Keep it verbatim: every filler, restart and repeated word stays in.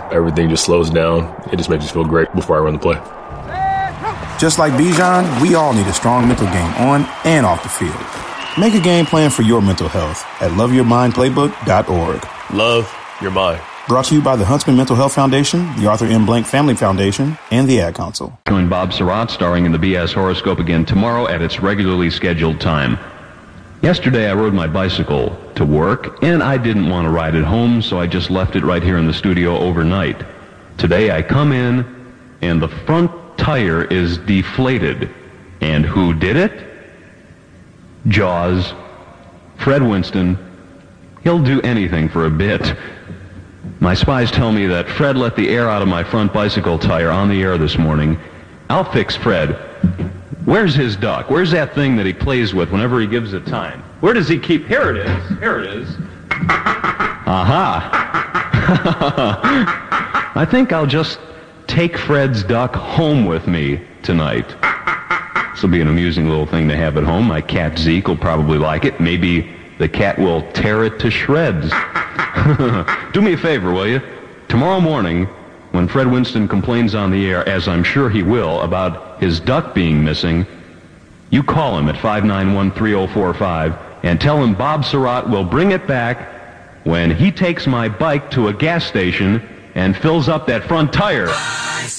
Everything just slows down. It just makes me feel great before I run the play. Just like Bijan, we all need a strong mental game on and off the field. Make a game plan for your mental health at love your mind playbook dot org. Love your mind. Brought to you by the Huntsman Mental Health Foundation, the Arthur M. Blank Family Foundation, and the Ad Council. Join Bob Surratt starring in the B S Horoscope again tomorrow at its regularly scheduled time. Yesterday I rode my bicycle to work, and I didn't want to ride it home, so I just left it right here in the studio overnight. Today I come in, and the front tire is deflated. And who did it? Jaws. Fred Winston. He'll do anything for a bit. My spies tell me that Fred let the air out of my front bicycle tire on the air this morning. I'll fix Fred. Where's his duck? Where's that thing that he plays with whenever he gives it time? Where does he keep? Here it is. Here it is. Aha. I think I'll just take Fred's duck home with me tonight. This will be an amusing little thing to have at home. My cat Zeke will probably like it. Maybe the cat will tear it to shreds. Do me a favor, will you? Tomorrow morning, when Fred Winston complains on the air, as I'm sure he will, about his duck being missing, you call him at five nine one, three oh four five and tell him Bob Surratt will bring it back when he takes my bike to a gas station and fills up that front tire.